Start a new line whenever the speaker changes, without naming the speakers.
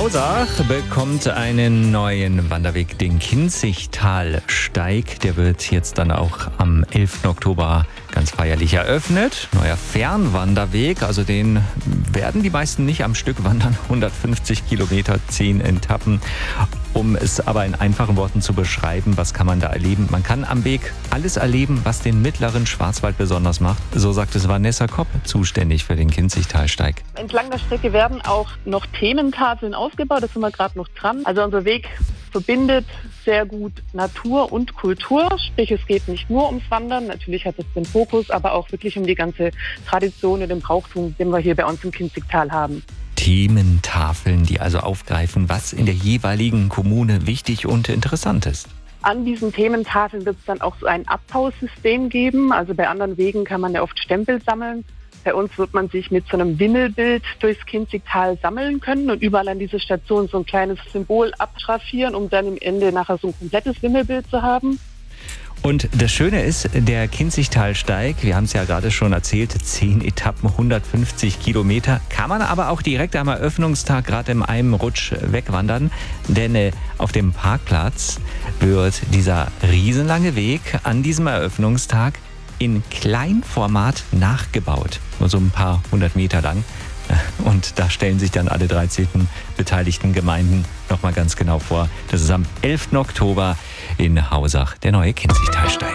Hausach bekommt einen neuen Wanderweg, den Kinzigtalsteig. Der wird jetzt dann auch am 11. Oktober ganz feierlich eröffnet. Neuer Fernwanderweg, also den werden die meisten nicht am Stück wandern. 150 Kilometer, 10 Etappen. Um es aber in einfachen Worten zu beschreiben, was kann man da erleben? Man kann am Weg alles erleben, was den mittleren Schwarzwald besonders macht. So sagt es Vanessa Kopp, zuständig für den Kinzigtalsteig.
Entlang der Strecke werden auch noch Thementafeln aufgebaut, da sind wir gerade noch dran. Also unser Weg verbindet sehr gut Natur und Kultur, sprich es geht nicht nur ums Wandern, natürlich hat es den Fokus, aber auch wirklich um die ganze Tradition und den Brauchtum, den wir hier bei uns im Kinzigtal haben.
Thementafeln, die also aufgreifen, was in der jeweiligen Kommune wichtig und interessant ist.
An diesen Thementafeln wird es dann auch so ein Abbausystem geben. Also bei anderen Wegen kann man ja oft Stempel sammeln. Bei uns wird man sich mit so einem Wimmelbild durchs Kinzigtal sammeln können und überall an dieser Station so ein kleines Symbol abschraffieren, um dann am Ende nachher so ein komplettes Wimmelbild zu haben.
Und das Schöne ist, der Kinzigtalsteig, wir haben es ja gerade schon erzählt, 10 Etappen, 150 Kilometer, kann man aber auch direkt am Eröffnungstag gerade in einem Rutsch wegwandern, denn auf dem Parkplatz wird dieser riesenlange Weg an diesem Eröffnungstag in Kleinformat nachgebaut, nur so ein paar 100 Meter lang. Und da stellen sich dann alle 13 beteiligten Gemeinden nochmal ganz genau vor. Das ist am 11. Oktober in Hausach, der neue Kinzigtalsteig.